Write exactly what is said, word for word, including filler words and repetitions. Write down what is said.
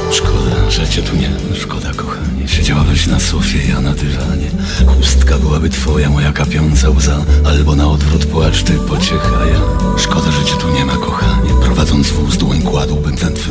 Szkoda, że cię tu nie ma, szkoda kochanie. Siedziałabyś na sofie, ja na dywanie. Chustka byłaby twoja, moja kapiąca łza. Albo na odwrót płacz, ty pociecha ja. Szkoda, że cię tu nie ma, kochanie. Prowadząc wóz, dłoń kładłbym na